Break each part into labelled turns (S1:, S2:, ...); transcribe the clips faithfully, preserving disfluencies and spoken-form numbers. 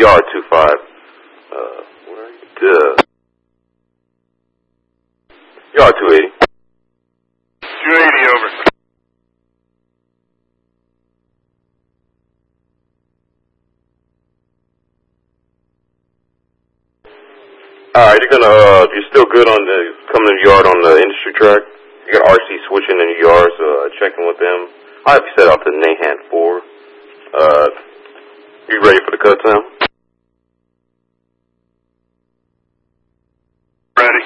S1: yard two five. Uh, where are you? Duh. Yard two eighty.
S2: two eighty, over.
S1: Alright, you're gonna, uh, you're still good on the, coming to the yard on the industry track. You got R C switching in your yard, so uh, checking with them. I'll have you set out to Nahan four. Uh, you ready for the cut time?
S2: Ready.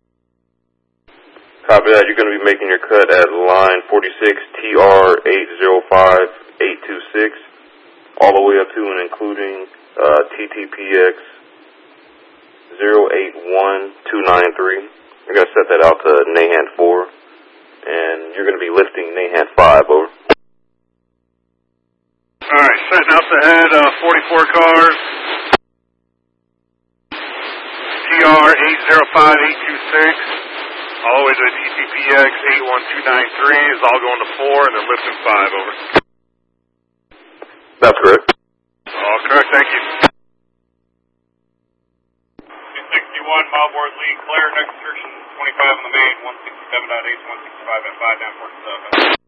S1: Copy that. You're going to be making your cut at line forty-six T R eight zero five eight two six, all the way up to and including uh, T T P X zero eight one two nine three. You're going to set that out to Nahan four, and you're going to be lifting Nahan five, over.
S2: Alright, setting out the head, uh, forty-four cars. T R eight zero five eight two six, all the way to the T T P X eight one two nine three is all going to four, and then lifting five, over.
S1: That's correct.
S2: All correct, thank you.
S3: two sixty-one, Malboard Lee, clear, next restriction twenty-five on the main, one sixty-seven point eight, one sixty-five at five, down forty-seven.